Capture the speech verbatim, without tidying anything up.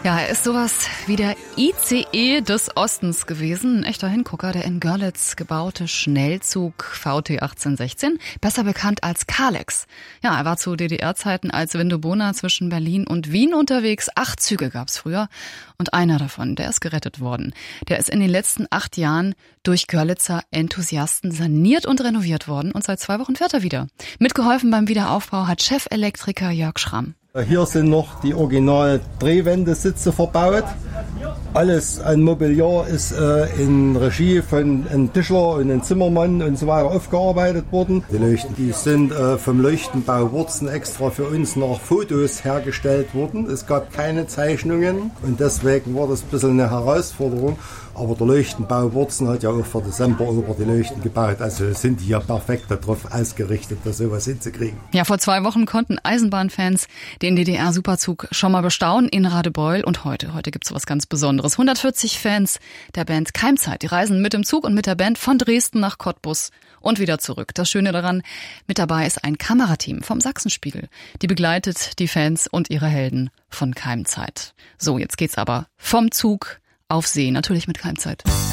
Ja, er ist sowas wie der I C E des Ostens gewesen. Ein echter Hingucker, der in Görlitz gebaute Schnellzug V T achtzehn sechzehn, besser bekannt als Kalex. Ja, er war zu D D R-Zeiten als Vindobona zwischen Berlin und Wien unterwegs. Acht Züge gab's früher und einer davon, der ist gerettet worden. Der ist in den letzten acht Jahren durch Görlitzer Enthusiasten saniert und renoviert worden und seit zwei Wochen fährt er wieder. Mitgeholfen beim Wiederaufbau hat Chefelektriker Jörg Schramm. Hier sind noch die original Drehwendesitze verbaut. Alles an Mobiliar ist äh, in Regie von einem Tischler und einem Zimmermann und so weiter aufgearbeitet worden. Die Leuchten, die sind äh, vom Leuchtenbau Wurzen extra für uns nach Fotos hergestellt worden. Es gab keine Zeichnungen und deswegen war das ein bisschen eine Herausforderung. Aber der Leuchtenbau Wurzen hat ja auch für Dezember über die Leuchten gebaut. Also sind die ja perfekt darauf ausgerichtet, das sowas hinzukriegen. Ja, vor zwei Wochen konnten Eisenbahnfans den D D R-Superzug schon mal bestaunen in Radebeul. Und heute, heute gibt's was ganz Besonderes. hundertvierzig Fans der Band Keimzeit. Die reisen mit dem Zug und mit der Band von Dresden nach Cottbus und wieder zurück. Das Schöne daran, mit dabei ist ein Kamerateam vom Sachsenspiegel. Die begleitet die Fans und ihre Helden von Keimzeit. So, jetzt geht's aber vom Zug auf See, natürlich mit Keimzeit.